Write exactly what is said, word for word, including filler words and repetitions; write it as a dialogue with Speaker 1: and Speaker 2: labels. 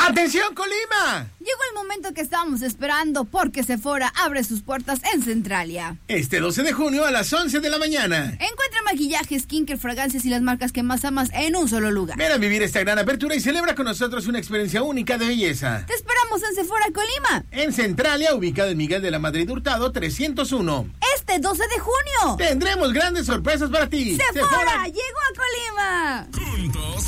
Speaker 1: ¡Atención, Colima!
Speaker 2: Llegó el momento que estábamos esperando porque Sephora abre sus puertas en Centralia.
Speaker 1: Este doce de junio a las once de la mañana.
Speaker 2: Encuentra maquillaje, skincare, fragancias y las marcas que más amas en un solo lugar.
Speaker 1: Ven a vivir esta gran apertura y celebra con nosotros una experiencia única de belleza.
Speaker 2: Te esperamos en Sephora Colima.
Speaker 1: En Centralia, ubicado en Miguel de la Madrid Hurtado trescientos uno.
Speaker 2: Este doce de junio
Speaker 1: tendremos grandes sorpresas para ti.
Speaker 2: Sephora, Sephora llegó a Colima.
Speaker 3: Juntos